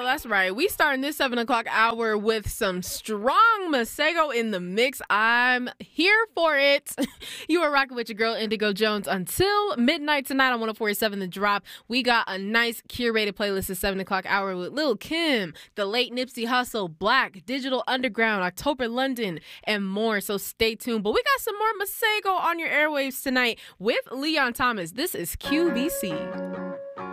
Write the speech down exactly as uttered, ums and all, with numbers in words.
that's right. We starting this seven o'clock hour with some strong Masego in the mix. I'm here for it. You are rocking with your girl Indigo Jones until midnight tonight on one oh four point seven The Drop. We got a nice curated playlist this seven o'clock hour with Lil Kim, The Late Nipsey Hussle, Black, Digital Underground, October London, and more. So stay tuned. But we got some more Masego on your airwaves tonight with Leon Thomas. This is Q B C.